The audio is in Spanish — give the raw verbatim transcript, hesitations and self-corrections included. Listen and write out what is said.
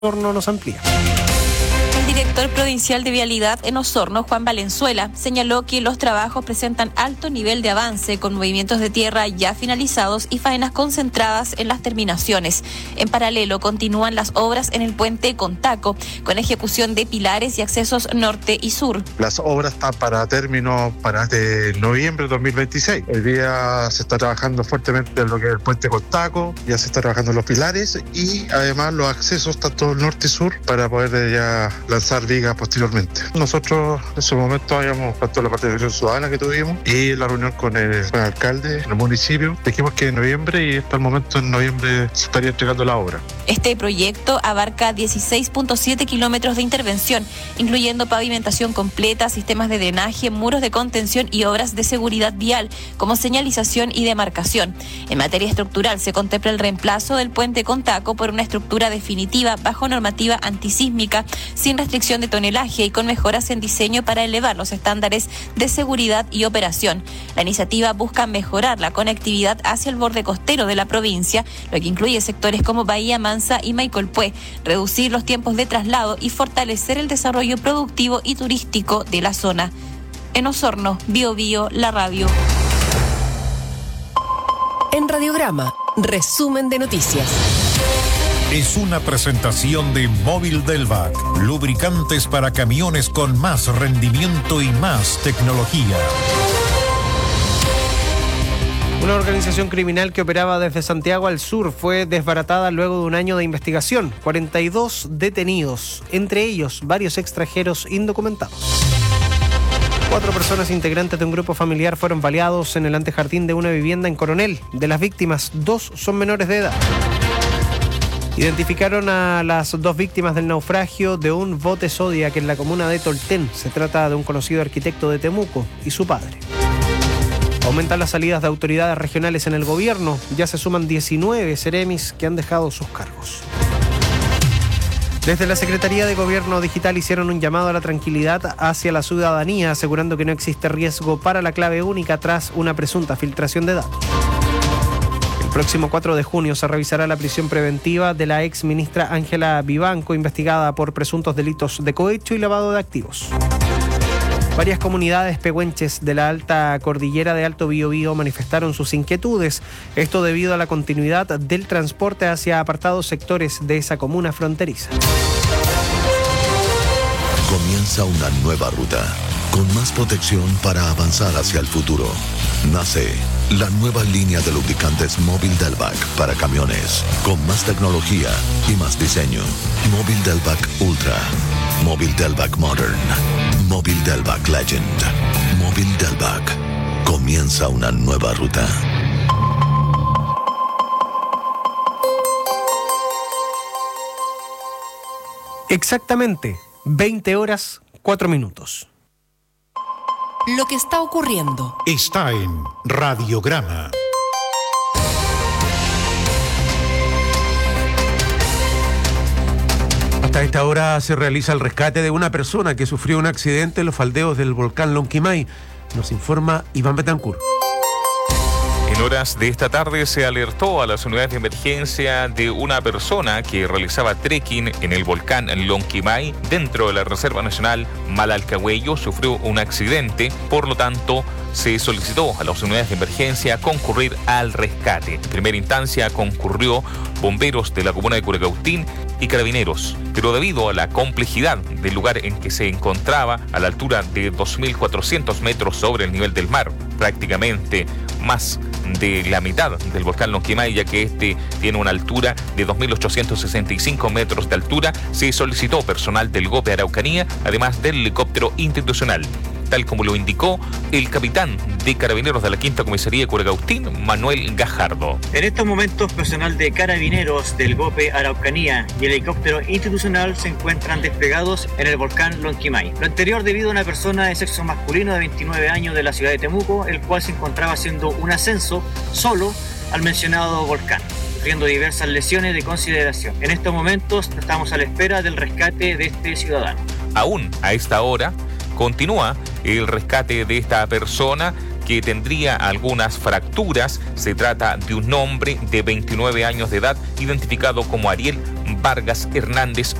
Osorno nos amplía. El director provincial de Vialidad en Osorno, Juan Valenzuela, señaló que los trabajos presentan alto nivel de avance con movimientos de tierra ya finalizados y faenas concentradas en las terminaciones. En paralelo, continúan las obras en el puente Contaco, con ejecución de pilares y accesos norte y sur. Las obras están para término para este noviembre de dos mil veintiséis. Hoy día se está trabajando fuertemente en lo que es el puente Contaco, ya se está trabajando en los pilares y además los accesos tanto norte y sur para poder ya lanzar vigas posteriormente. Nosotros en su momento habíamos tanto la participación ciudadana que tuvimos y la reunión con el, con el alcalde del municipio. Dijimos que en noviembre y hasta el momento en noviembre se estaría entregando la obra. Este proyecto abarca dieciséis punto siete kilómetros de intervención, incluyendo pavimentación completa, sistemas de drenaje, muros de contención y obras de seguridad vial, como señalización y demarcación. En materia estructural se contempla el reemplazo del puente Contaco por una estructura definitiva bajo normativa antisísmica, sin restricción de tonelaje y con mejoras en diseño para elevar los estándares de seguridad y operación. La iniciativa busca mejorar la conectividad hacia el borde costero de la provincia, lo que incluye sectores como Bahía Mansa y Maicolpué, reducir los tiempos de traslado y fortalecer el desarrollo productivo y turístico de la zona. En Osorno, Bio Bio, la radio. En Radiograma, resumen de noticias. Es una presentación de Móvil Delvac, lubricantes para camiones con más rendimiento y más tecnología. Una organización criminal que operaba desde Santiago al sur fue desbaratada luego de un año de investigación. cuarenta y dos detenidos, entre ellos varios extranjeros indocumentados. Cuatro personas integrantes de un grupo familiar fueron baleados en el antejardín de una vivienda en Coronel. De las víctimas, dos son menores de edad. Identificaron a las dos víctimas del naufragio de un bote Zodiac en la comuna de Tolten. Se trata de un conocido arquitecto de Temuco y su padre. Aumentan las salidas de autoridades regionales en el gobierno. Ya se suman diecinueve seremis que han dejado sus cargos. Desde la Secretaría de Gobierno Digital hicieron un llamado a la tranquilidad hacia la ciudadanía, asegurando que no existe riesgo para la clave única tras una presunta filtración de datos. El próximo cuatro de junio se revisará la prisión preventiva de la ex ministra Ángela Vivanco, investigada por presuntos delitos de cohecho y lavado de activos. Varias comunidades pehuenches de la alta cordillera de Alto Biobío manifestaron sus inquietudes, esto debido a la continuidad del transporte hacia apartados sectores de esa comuna fronteriza. Comienza una nueva ruta, con más protección para avanzar hacia el futuro. Nace la nueva línea de lubricantes Móvil Delvac para camiones, con más tecnología y más diseño. Móvil Delvac Ultra, Móvil Delvac Modern, Móvil Delvac Legend, Móvil Delvac. Comienza una nueva ruta. Exactamente, veinte horas, cuatro minutos. Lo que está ocurriendo está en Radiograma. Hasta esta hora se realiza el rescate de una persona que sufrió un accidente en los faldeos del volcán Lonquimay. Nos informa Iván Betancourt. En horas de esta tarde se alertó a las unidades de emergencia de una persona que realizaba trekking en el volcán Lonquimay dentro de la Reserva Nacional Malalcahuello. Sufrió un accidente, por lo tanto se solicitó a las unidades de emergencia concurrir al rescate. En primera instancia concurrió bomberos de la comuna de Curacautín y carabineros, pero debido a la complejidad del lugar en que se encontraba, a la altura de dos mil cuatrocientos metros sobre el nivel del mar, prácticamente más de la mitad del volcán Lonquimay, ya que este tiene una altura de dos mil ochocientos sesenta y cinco metros de altura, se solicitó personal del GOPE Araucanía, además del helicóptero institucional. Tal como lo indicó el capitán de Carabineros de la Quinta Comisaría de Curacautín, Manuel Gajardo. En estos momentos, personal de Carabineros del GOPE Araucanía y el helicóptero institucional se encuentran desplegados en el volcán Lonquimay. Lo anterior debido a una persona de sexo masculino de veintinueve años de la ciudad de Temuco, el cual se encontraba haciendo un ascenso solo al mencionado volcán, sufriendo diversas lesiones de consideración. En estos momentos estamos a la espera del rescate de este ciudadano. Aún a esta hora continúa el rescate de esta persona que tendría algunas fracturas. Se trata de un hombre de veintinueve años de edad, identificado como Ariel Vargas Hernández